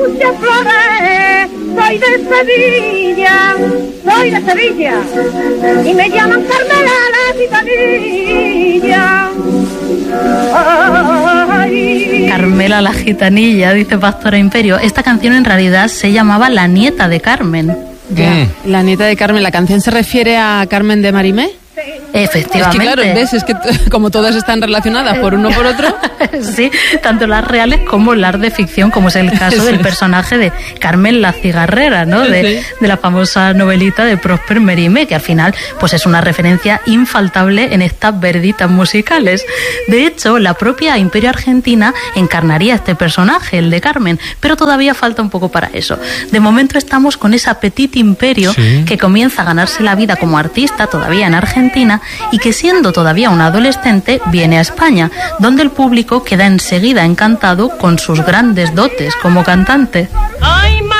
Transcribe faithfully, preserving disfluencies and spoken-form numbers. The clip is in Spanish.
muchas flores, soy de Sevilla, soy de Sevilla, y me llaman Carmela la gitanilla. Ay. Carmela la gitanilla, dice Pastora Imperio. Esta canción en realidad se llamaba La nieta de Carmen. Ya, mm. La nieta de Carmen, ¿la canción se refiere a Carmen de Marimé? Efectivamente. Es que claro, ves, es que t- como todas están relacionadas por uno por otro. Sí, tanto las reales como las de ficción, como es el caso del personaje de Carmen la cigarrera, ¿no? De, Sí. de la famosa novelita de Prosper Mérimée, que al final pues es una referencia infaltable en estas verditas musicales. De hecho, la propia Imperio Argentina encarnaría este personaje, el de Carmen, pero todavía falta un poco para eso. De momento estamos con esa Petit Imperio, sí, que comienza a ganarse la vida como artista todavía en Argentina, y que siendo todavía una adolescente viene a España, donde el público queda enseguida encantado con sus grandes dotes como cantante. Ay,